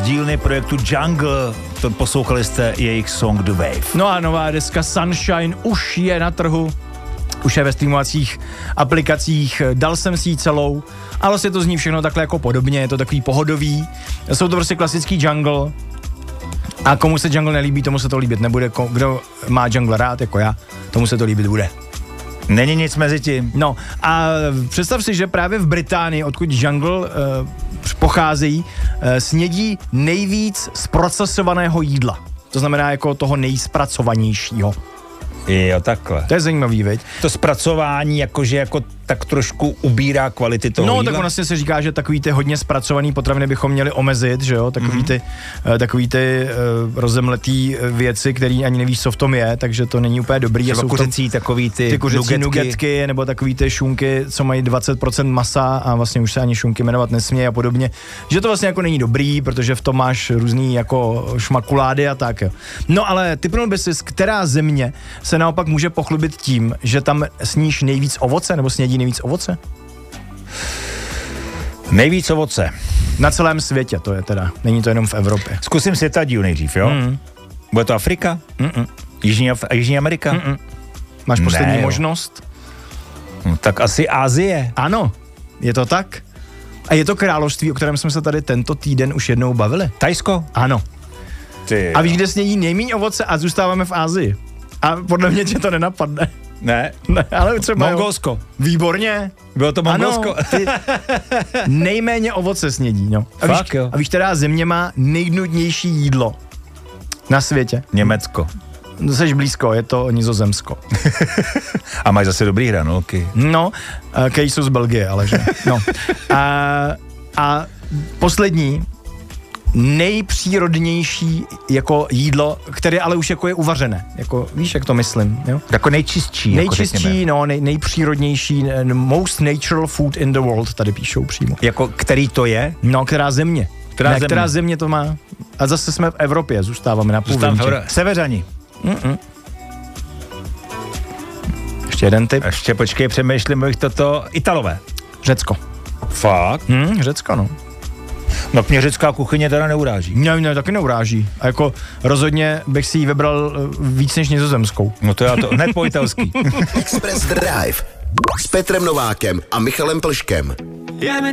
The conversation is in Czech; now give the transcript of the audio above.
dílny projektu Jungle. To poslouchali jste jejich song The Wave. No a nová deska Sunshine už je na trhu. Už je ve streamovacích aplikacích, dal jsem si ji celou, ale vlastně to zní všechno takhle jako podobně, je to takový pohodový. Jsou to prostě klasický jungle a komu se jungle nelíbí, tomu se to líbit nebude. Kdo má jungle rád, jako já, tomu se to líbit bude. Není nic mezi tím. No a představ si, že právě v Británii, odkud jungle pocházejí, snědí nejvíc zprocesovaného jídla. To znamená jako toho nejzpracovanějšího. Jo, takhle. To je zajímavý, viď? To zpracování jakože jako tak trošku ubírá kvality toho jídla. No, tak vlastně se říká, že takový ty hodně zpracovaný potraviny bychom měli omezit, že jo? Takový ty rozemletý věci, který ani nevíš, co v tom je, takže to není úplně dobrý. Třeba kuřecí takový ty kuřecí nugetky, nebo takový ty šunky, co mají 20% masa a vlastně už se ani šunky jmenovat nesmějí a podobně. Že to vlastně jako není dobrý, protože v tom máš různý jako šmakulády a tak. Jo. No ale typnul bys si, která země se naopak může pochlubit tím, že tam sníš nejvíc ovoce, nebo snědí nejvíc ovoce? Nejvíc ovoce. Na celém světě to je teda, není to jenom v Evropě. Zkusím světadíl nejdřív, jo? Bude to Afrika? Jižní Amerika? Máš poslední možnost? No, tak asi Asie. Ano, je to tak. A je to království, o kterém jsme se tady tento týden už jednou bavili. Thajsko? Ano. A víš, kde snědí nejméně ovoce a zůstáváme v Asii. A podle mě tě to nenapadne. Ne, ale třeba Mongolsko. Výborně. Bylo to Mongolsko? Ano, nejméně ovoce snědí, no. A víš, která země má nejnudnější jídlo na světě? Německo. Jseš blízko, je to Nizozemsko. A máš zase dobrý hranolky. No, který jsou z Belgie, ale že. No. A poslední, nejpřírodnější jako jídlo, které ale už jako je uvařené. Jako, víš, jak to myslím, jo? Jako nejčistší. Nejčistší, jako no, nejpřírodnější, most natural food in the world, tady píšou přímo. Jako, který to je? No, která země. Která země to má? A zase jsme v Evropě, zůstáváme na půl. Severani. Ještě jeden tip. Ještě počkej, přemýšlím, toto Italové. Řecko. Fakt? Řecko, no. No mě řecká kuchyně teda neuráží. Ne, taky neuráží. A jako rozhodně bych si ji vybral víc než nizozemskou. No to já to hned po italský. Express Drive s Petrem Novákem a Michalem Plškem. Yeah,